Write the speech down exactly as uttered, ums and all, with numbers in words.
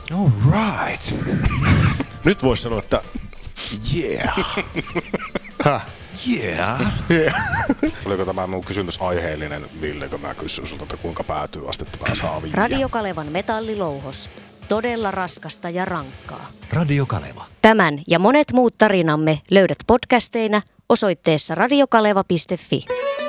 All right. Nyt voisi sanoa, että yeah. Häh? Yeah. yeah. Oliko tämä mun kysymys aiheellinen, Ville, kun mä kysyn sulta, että kuinka päätyy astetta mä saa viiä? Radio Kalevan metallilouhos. Todella raskasta ja rankkaa. Radio Kaleva. Tämän ja monet muut tarinamme löydät podcasteina osoitteessa radiokaleva piste fi.